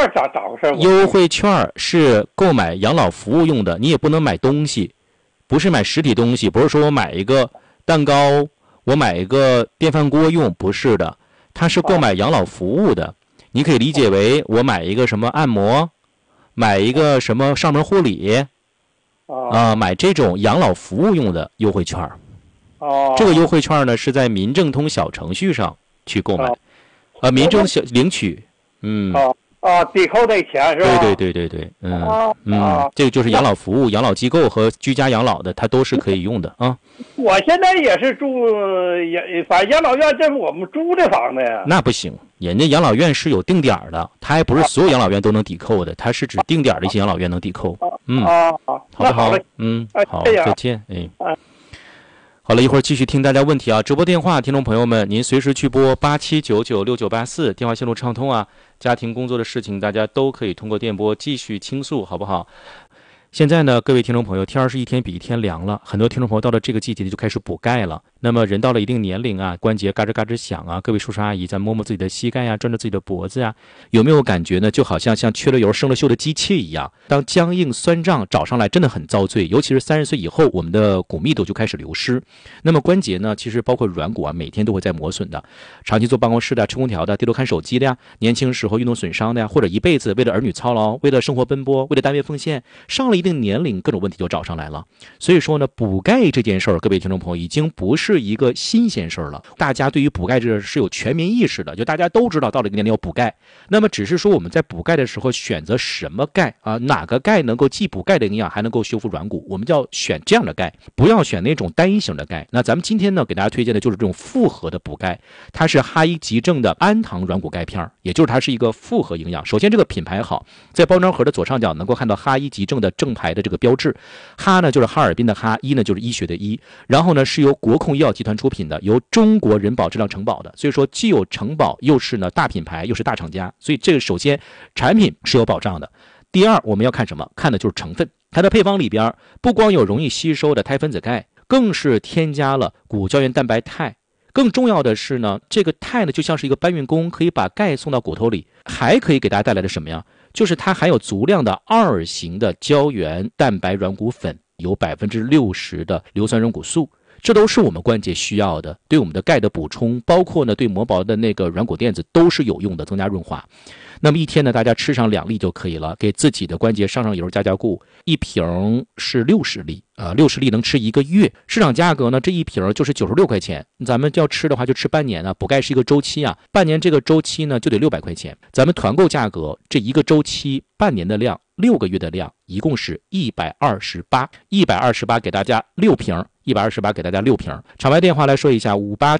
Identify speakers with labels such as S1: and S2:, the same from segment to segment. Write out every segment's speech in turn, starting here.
S1: 咋回事？
S2: 优惠券是购买养老服务用的，你也不能买东西，不是买实体东西，不是说我买一个蛋糕，我买一个电饭锅用，不是的，它是购买养老服务的。你可以理解为我买一个什么按摩，买一个什么上门护理，买这种养老服务用的优惠券。这个优惠券呢是在民政通小程序上去购买，民政小领取，
S1: 抵扣这钱是吧？
S2: 对，这个就是养老服务、养老机构和居家养老的，它都是可以用的啊。
S1: 我现在也是住反正养老院，这是我们租的房子呀。
S2: 那不行，人家养老院是有定点的，它还不是所有养老院都能抵扣的，它是指定点的一些养老院能抵扣。好的，好，好，再见，好了，一会儿继续听大家问题啊！直播电话，听众朋友们，您随时去拨87996984，电话线路畅通啊。家庭工作的事情，大家都可以通过电波继续倾诉，好不好？现在呢，各位听众朋友，天儿是一天比一天凉了，很多听众朋友到了这个季节就开始补钙了。那么人到了一定年龄啊，关节嘎吱嘎吱响啊，各位叔叔阿姨在摸摸自己的膝盖呀，转着自己的脖子呀，有没有感觉呢？就好像缺了油生了锈的机器一样，当僵硬酸胀找上来真的很遭罪，尤其是30岁以后，我们的骨密度就开始流失。那么关节呢，其实包括软骨啊，每天都会在磨损的。长期坐办公室的、吃空调的、低头看手机的呀，年轻时候运动损伤的呀，或者一辈子为了儿女操劳，为了生活奔波，为了单位奉献，上了一定年龄，各种问题就找上来了。所以说呢，补钙这件事儿，各位听众朋友已经不是一个新鲜事儿了。大家对于补钙这个是有全民意识的，就大家都知道到了一个年龄要补钙。那么只是说我们在补钙的时候选择什么钙啊？哪个钙能够既补钙的营养，还能够修复软骨？我们就要选这样的钙，不要选那种单一型的钙。那咱们今天呢，给大家推荐的就是这种复合的补钙，它是哈医急正的氨糖软骨钙片，也就是它是一个复合营养。首先这个品牌好，在包装盒的左上角能够看到哈医急正的正牌的这个标志，哈呢就是哈尔滨的哈，医呢就是医学的医，然后呢是由国控医药集团出品的，由中国人保质量承保的，所以说既有承保，又是呢大品牌，又是大厂家，所以这个首先产品是有保障的。第二，我们要看什么？看的就是成分，它的配方里边不光有容易吸收的肽分子钙，更是添加了骨胶原蛋白肽。更重要的是呢，这个肽呢就像是一个搬运工，可以把钙送到骨头里，还可以给大家带来的什么呀？就是它含有足量的2型的胶原蛋白软骨粉，有60%的硫酸软骨素，这都是我们关节需要的，对我们的钙的补充，包括呢对磨薄的那个软骨垫子都是有用的，增加润滑。那么一天呢，大家吃上2粒就可以了，给自己的关节上油加固。一瓶是60粒，60粒能吃1个月。市场价格呢，这一瓶就是96块钱。咱们要吃的话就吃半年啊，补钙是一个周期啊，半年这个周期呢就得600块钱。咱们团购价格这一个周期半年的量，6个月的量，一共是128给大家6瓶。128给大家6瓶。场外电话来说一下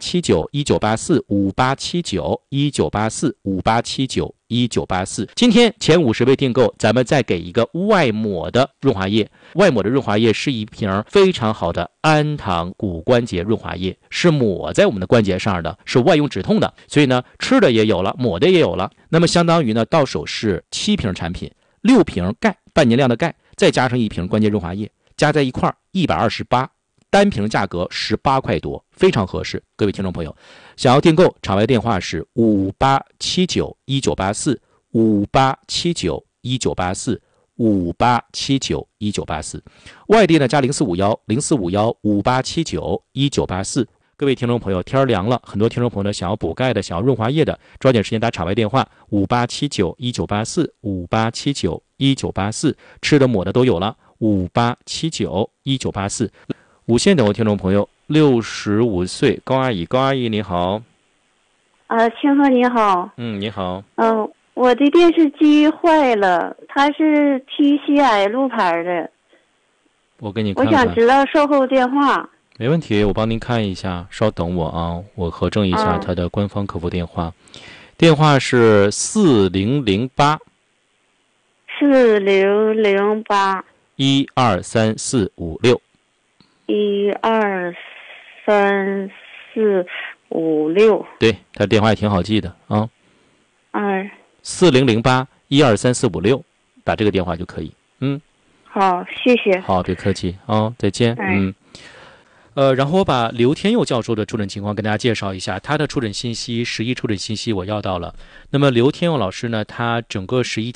S2: ，5879-1984-5879-1984-5879-1984。今天前50位订购，咱们再给一个外抹的润滑液。外抹的润滑液是一瓶非常好的氨糖骨关节润滑液，是抹在我们的关节上的，是外用止痛的。所以呢，吃的也有了，抹的也有了。那么相当于呢，到手是7瓶产品，6瓶钙，半年量的钙，再加上1瓶关节润滑液，加在一块128。单瓶价格18块多，非常合适。各位听众朋友，想要订购，场外电话是5879-1984，5879-1984，5879-1984。外地呢加0451-0451-5879-1984。各位听众朋友，天凉了，很多听众朋友呢想要补钙的，想要润滑液的，抓紧时间打场外电话5879-1984，5879-1984，吃的抹的都有了，5879-1984。无线等听众朋友，65岁高阿姨，高阿姨你好。
S3: 清河你好。
S2: 你好。
S3: 我的电视机坏了，它是 TCL 牌的。
S2: 我给你看看。
S3: 我想知道售后电话。
S2: 没问题，我帮您看一下，稍等我啊，我核证一下它的官方客服电话。电话是4008。
S3: 4008。
S2: 123456。
S3: 123456。
S2: 对，他电话也挺好记的啊。4008-123456，打这个电话就可以。
S3: 好，谢谢。
S2: 好，别客气啊，再见。然后我把刘天佑教授的出诊情况跟大家介绍一下，他的出诊信息，11出诊信息我要到了。那么刘天佑老师呢，他整个11